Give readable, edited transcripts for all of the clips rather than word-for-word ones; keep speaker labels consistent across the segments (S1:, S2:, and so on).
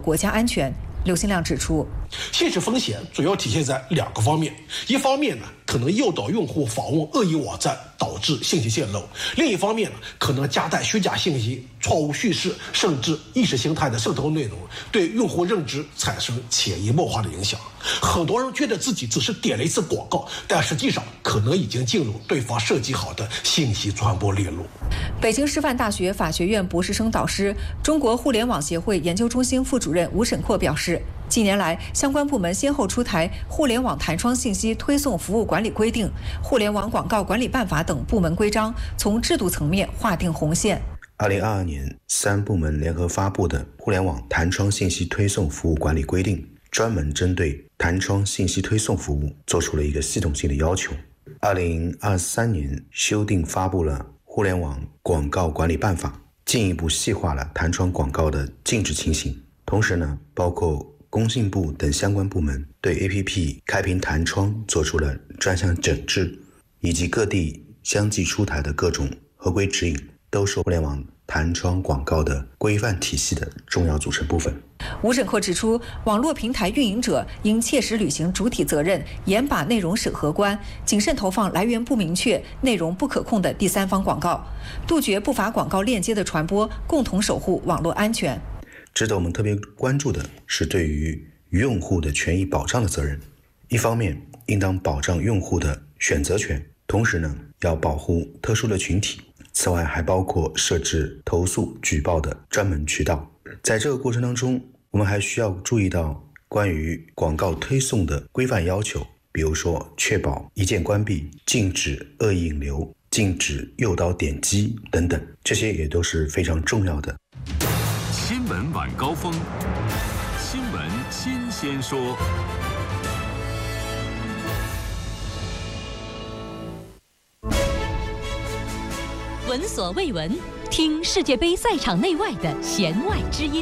S1: 国家安全。刘新亮指出，
S2: 信息风险主要体现在2个方面，一方面呢，可能诱导用户访问恶意网站，导致信息泄露；另一方面呢，可能夹带虚假信息、错误叙事，甚至意识形态的渗透内容，对用户认知产生潜移默化的影响。很多人觉得自己只是点了一次广告，但实际上可能已经进入对方设计好的信息传播链路。
S1: 北京师范大学法学院博士生导师、中国互联网协会研究中心副主任吴沈阔表示，近年来，相关部门先后出台《互联网弹窗信息推送服务管理规定》《互联网广告管理办法》等部门规章，从制度层面划定红线。
S3: 2022年，3部门联合发布的《互联网弹窗信息推送服务管理规定》，专门针对弹窗信息推送服务做出了一个系统性的要求。2023年修订发布了《互联网广告管理办法》，进一步细化了弹窗广告的禁止情形。同时呢，包括工信部等相关部门对 APP 开屏弹窗做出了专项整治，以及各地相继出台的各种合规指引，都是互联网弹窗广告的规范体系的重要组成部分。
S1: 吴沈阔指出，网络平台运营者应切实履行主体责任，严把内容审核关，谨慎投放来源不明确、内容不可控的第三方广告，杜绝不法广告链接的传播，共同守护网络安全。
S3: 值得我们特别关注的是对于用户的权益保障的责任。一方面，应当保障用户的选择权，同时呢，要保护特殊的群体。此外，还包括设置投诉举报的专门渠道。在这个过程当中，我们还需要注意到关于广告推送的规范要求，比如说确保一键关闭、禁止恶意引流、禁止诱导点击等等，这些也都是非常重要的。
S4: 新闻晚高峰，新闻新鲜说。
S5: 闻所未闻，听世界杯赛场内外的弦外之音。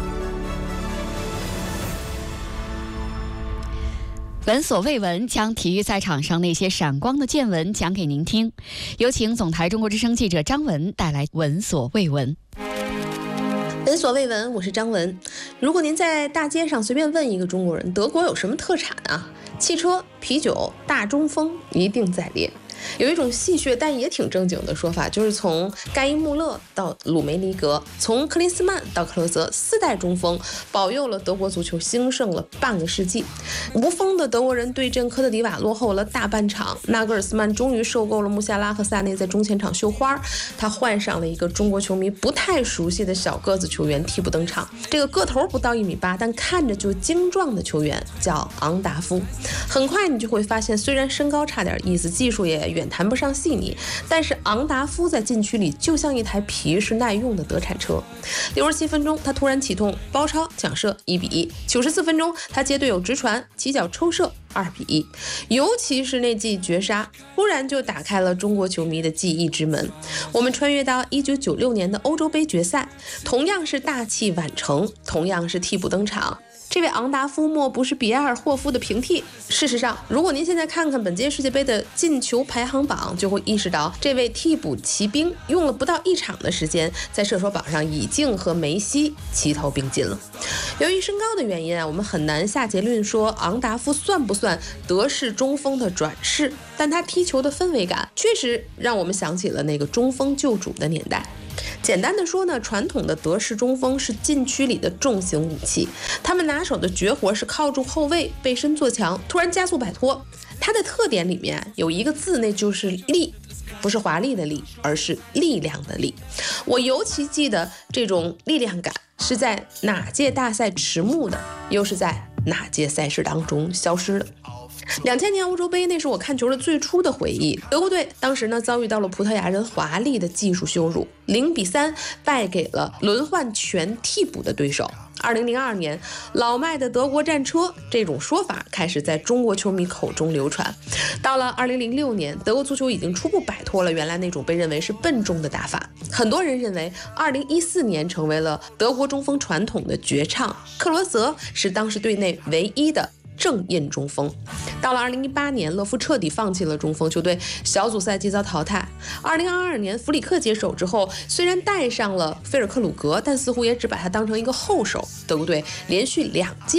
S5: 闻所未闻，将体育赛场上那些闪光的见闻讲给您听。有请总台中国之声记者张文带来闻所未闻。
S6: 闻所未闻，我是张文。如果您在大街上随便问一个中国人，德国有什么特产啊？汽车、啤酒、大中锋一定在列。有一种戏谑但也挺正经的说法，就是从盖伊穆勒到鲁梅尼格，从克林斯曼到克罗泽，4代中锋保佑了德国足球兴盛了半个世纪。无锋的德国人对阵科特迪瓦落后了大半场，纳格尔斯曼终于受够了穆夏拉和萨内在中前场绣花，他换上了一个中国球迷不太熟悉的小个子球员替补登场。这个个头不到1.8米，但看着就精壮的球员叫昂达夫。很快你就会发现，虽然身高差点意思，技术也远谈不上细腻，但是昂达夫在禁区里就像一台皮实耐用的德产车。67分钟，他突然启动包抄抢射1-1。94分钟，他接队友直传起脚抽射2-1。尤其是那记绝杀，忽然就打开了中国球迷的记忆之门。我们穿越到1996年的欧洲杯决赛，同样是大器晚成，同样是替补登场。这位昂达夫莫不是比埃尔霍夫的平替。事实上，如果您现在看看本届世界杯的进球排行榜，就会意识到这位替补骑兵用了不到1场的时间，在射手榜上已经和梅西齐头并进了。由于身高的原因啊，我们很难下结论说昂达夫算不算德式中锋的转世，但他踢球的氛围感确实让我们想起了那个中锋救主的年代。简单的说呢，传统的德式中锋是禁区里的重型武器，他们拿手的绝活是靠住后卫背身做墙，突然加速摆脱。它的特点里面有一个字，那就是力，不是华丽的力，而是力量的力。我尤其记得这种力量感是在哪届大赛迟暮的，又是在哪届赛事当中消失的。2000年欧洲杯，那是我看球的最初的回忆。德国队当时呢遭遇到了葡萄牙人华丽的技术羞辱，0-3败给了轮换全替补的对手。2002年，老迈的德国战车这种说法开始在中国球迷口中流传。到了2006年，德国足球已经初步摆脱了原来那种被认为是笨重的打法。很多人认为2014年成为了德国中锋传统的绝唱。克罗泽是当时队内唯一的正印中锋。到了2018年，勒夫彻底放弃了中锋，球队小组赛即遭淘汰。2022年，弗里克接手之后，虽然带上了菲尔克鲁格，但似乎也只把他当成一个后手。德国队连续2届